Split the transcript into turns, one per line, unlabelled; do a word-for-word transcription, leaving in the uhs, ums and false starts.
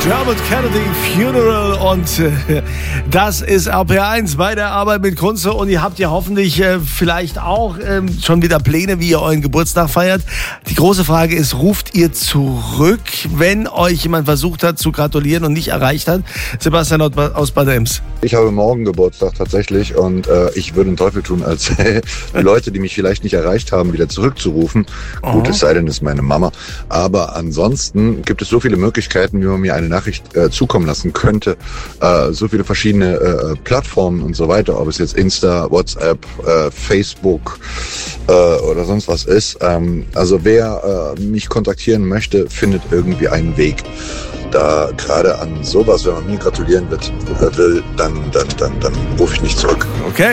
Dermot Kennedy Funeral und äh, das ist R P eins bei der Arbeit mit Kunze und ihr habt ja hoffentlich äh, vielleicht auch äh, schon wieder Pläne, wie ihr euren Geburtstag feiert. Die große Frage ist, ruft ihr zurück, wenn euch jemand versucht hat zu gratulieren und nicht erreicht hat? Sebastian aus Bad Ems.
Ich habe morgen Geburtstag tatsächlich und äh, ich würde den Teufel tun, als äh, die Leute, die mich vielleicht nicht erreicht haben, wieder zurückzurufen. Oh. Gut, es sei denn, es ist meine Mama. Aber ansonsten gibt es so viele Möglichkeiten, wie man mir eine Nachricht äh, zukommen lassen könnte. Äh, so viele verschiedene äh, Plattformen und so weiter, ob es jetzt Insta, WhatsApp, äh, Facebook äh, oder sonst was ist. Ähm, also wer äh, mich kontaktieren möchte, findet irgendwie einen Weg. Da gerade an sowas, wenn man mir gratulieren wird, will, dann, dann, dann, dann rufe ich nicht zurück.
Okay.